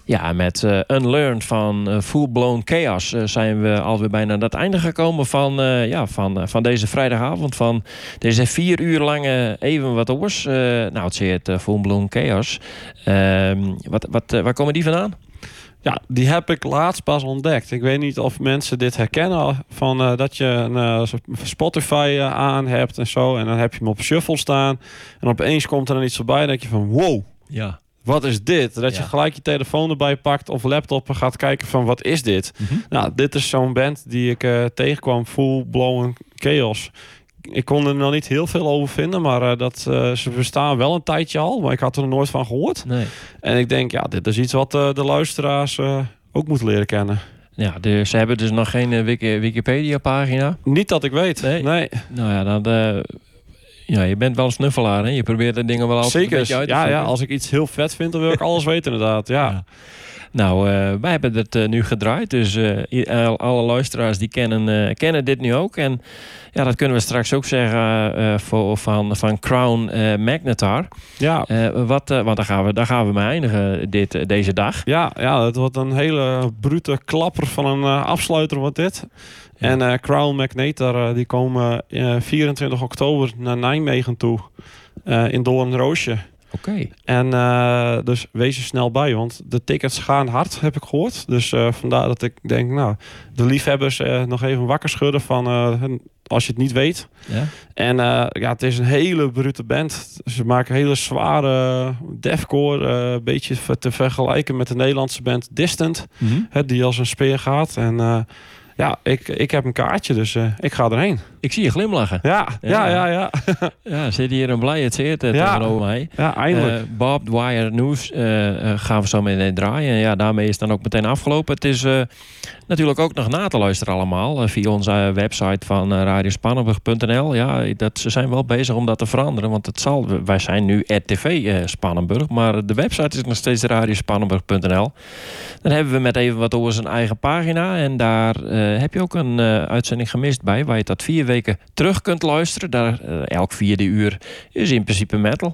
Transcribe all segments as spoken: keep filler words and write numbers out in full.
Ja, met uh, Unlearned van uh, Full Blown Chaos uh, zijn we alweer bijna aan het einde gekomen van, uh, ja, van, uh, van deze vrijdagavond. Van deze vier uur lange even wat oors. Uh, nou, het zit uh, Full Blown Chaos. Uh, wat, wat, uh, waar komen die vandaan? Ja, die heb ik laatst pas ontdekt. Ik weet niet of mensen dit herkennen. Van uh, dat je een uh, Spotify uh, aan hebt en zo. En dan heb je hem op shuffle staan. En opeens komt er dan iets voorbij. En denk je van wow. Ja. Wat is dit? Dat ja. je gelijk je telefoon erbij pakt of laptop en gaat kijken van wat is dit? Mm-hmm. Nou, dit is zo'n band die ik uh, tegenkwam. Full Blown Chaos. Ik kon er nog niet heel veel over vinden, maar uh, dat, uh, ze bestaan wel een tijdje al. Maar ik had er nog nooit van gehoord. Nee. En ik denk, ja, dit is iets wat uh, de luisteraars uh, ook moeten leren kennen. Ja, dus, ze hebben dus nog geen uh, Wiki- Wikipedia-pagina? Niet dat ik weet, nee. nee. Nou ja, dan... Uh... Ja, je bent wel een snuffelaar, hè? Je probeert de dingen wel altijd Zeker. een beetje uit te ja, vinden. ja, als ik iets heel vet vind, dan wil ik alles weten inderdaad. Ja. ja. Nou, uh, wij hebben het uh, nu gedraaid. Dus uh, alle luisteraars die kennen, uh, kennen dit nu ook. En ja, dat kunnen we straks ook zeggen uh, voor, van, van Crown uh, Magnetar. Ja. Uh, wat, uh, want daar gaan we, daar gaan we mee eindigen dit, uh, deze dag. Ja, ja, het wordt een hele brute klapper van een uh, afsluiter wordt dit. Ja. En uh, Crown Magnetar uh, die komen uh, vierentwintig oktober naar Nijmegen toe. Uh, in Doornroosje. Oké. Okay. En uh, dus wees er snel bij, want de tickets gaan hard, heb ik gehoord. Dus uh, vandaar dat ik denk, nou, de liefhebbers uh, nog even wakker schudden van uh, als je het niet weet. Ja. En uh, ja, het is een hele brute band. Ze maken hele zware deathcore, een uh, beetje te vergelijken met de Nederlandse band Distant, mm-hmm. hè, die als een speer gaat. En uh, ja, ik, ik heb een kaartje, dus uh, ik ga erheen. Ik zie je glimlachen. Ja, ja, ja. Ja, ja. ja zit hier een blij het zeert uh, ja. tegenover mij. Ja, eindelijk. Uh, Bob Dwyer News uh, uh, gaan we zo meteen draaien. En ja, daarmee is het dan ook meteen afgelopen. Het is uh, natuurlijk ook nog na te luisteren allemaal. Uh, via onze uh, website van uh, radio spannenburg punt n l. Ja, dat, ze zijn wel bezig om dat te veranderen. Want het zal, wij zijn nu R T V uh, Spannenburg. Maar de website is nog steeds radio spannenburg punt n l. Dan hebben we met even wat over zijn eigen pagina. En daar uh, heb je ook een uh, uitzending gemist bij. Waar je dat vier weken terug kunt luisteren. Daar, uh, elk vierde uur is in principe metal.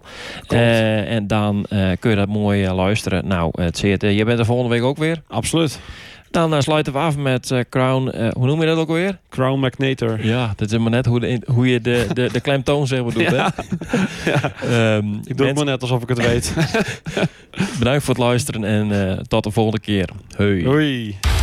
Uh, en dan uh, kun je dat mooi uh, luisteren. Nou, het zeert, uh, je bent er volgende week ook weer. Absoluut. Dan uh, sluiten we af met uh, Crown... Uh, hoe noem je dat ook alweer? Crown Magnetar. Ja, dat is maar net hoe, de, hoe je de, de, de klemtoon zeg maar doet. Ja. Hè? ja. Um, ik doe het maar net alsof ik het weet. Bedankt voor het luisteren en uh, tot de volgende keer. Hoi. Hoi.